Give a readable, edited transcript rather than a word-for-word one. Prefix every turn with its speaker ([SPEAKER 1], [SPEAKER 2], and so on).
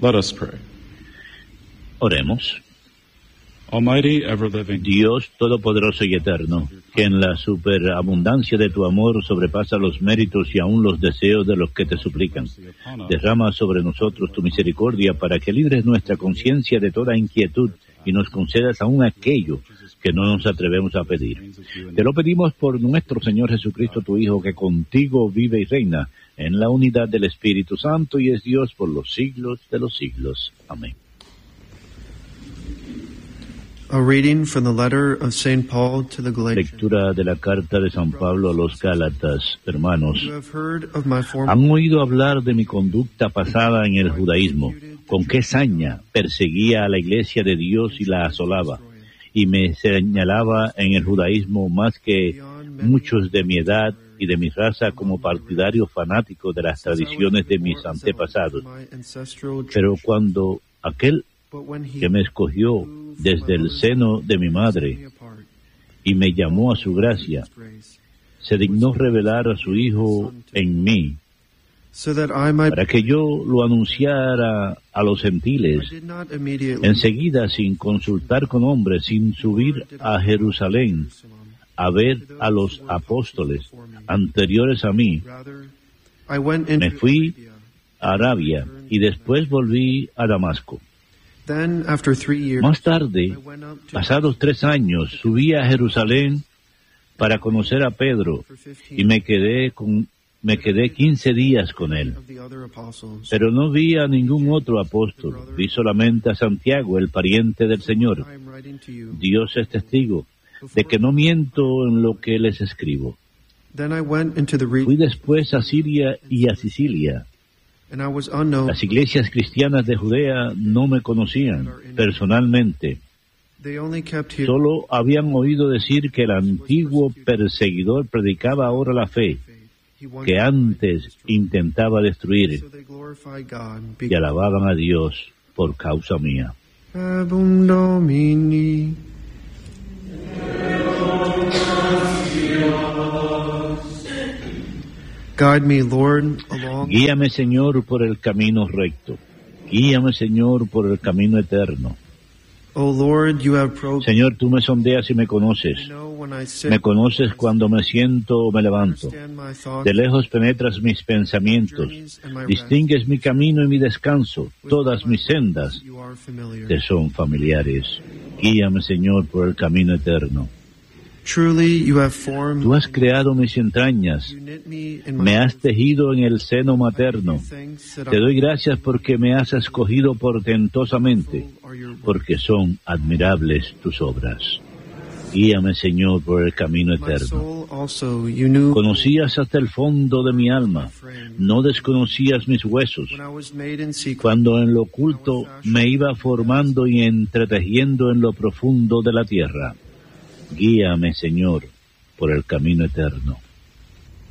[SPEAKER 1] Let us pray.
[SPEAKER 2] Oremos.
[SPEAKER 1] Almighty, ever-living,
[SPEAKER 2] Dios todopoderoso y eterno, que en la superabundancia de tu amor sobrepasa los méritos y aún los deseos de los que te suplican. Derrama sobre nosotros tu misericordia para que libres nuestra conciencia de toda inquietud y nos concedas aún aquello que no nos atrevemos a pedir. Te lo pedimos por nuestro Señor Jesucristo, tu Hijo, que contigo vive y reina en la unidad del Espíritu Santo y es Dios por los siglos de los siglos. Amén.
[SPEAKER 3] A reading from the letter of St. Paul to the Galatians.
[SPEAKER 2] Lectura de la carta de San Pablo a los Gálatas. Hermanos,
[SPEAKER 3] You have heard of my former
[SPEAKER 2] han oído hablar de mi conducta pasada en el judaísmo, con qué saña perseguía a la iglesia de Dios y la asolaba, y me señalaba en el judaísmo más que muchos de mi edad y de mi raza como partidario fanático de las tradiciones de mis antepasados. Pero cuando aquel que me escogió desde el seno de mi madre y me llamó a su gracia, se dignó revelar a su Hijo en mí, para que yo lo anunciara a los gentiles, enseguida, sin consultar con hombres, sin subir a Jerusalén a ver a los apóstoles anteriores a mí, me fui a Arabia y después volví a Damasco. Más tarde, pasados 3 años, subí a Jerusalén para conocer a Pedro y me quedé 15 días con él. Pero no vi a ningún otro apóstol, vi solamente a Santiago, el pariente del Señor. Dios es testigo de que no miento en lo que les escribo. Fui después a Siria y a Sicilia. Las iglesias cristianas de Judea no me conocían personalmente. Solo habían oído decir que el antiguo perseguidor predicaba ahora la fe que antes intentaba destruir, y alababan a Dios por causa mía.
[SPEAKER 3] Guide me, Lord, along.
[SPEAKER 2] Guíame, Señor, por el camino recto. Guíame, Señor, por el camino eterno.
[SPEAKER 3] O Lord, you have probed.
[SPEAKER 2] Señor, tú me sondeas y me conoces. Me conoces cuando me siento o me levanto. De lejos penetras mis pensamientos. Distingues mi camino y mi descanso. Todas mis sendas te son familiares. Guíame, Señor, por el camino eterno. Tú has creado mis entrañas, me has tejido en el seno materno. Te doy gracias porque me has escogido portentosamente, porque son admirables tus obras. Guíame, Señor, por el camino eterno. Conocías hasta el fondo de mi alma, no desconocías mis huesos. Cuando en lo oculto me iba formando y entretejiendo en lo profundo de la tierra. Guíame, Señor, por el camino eterno.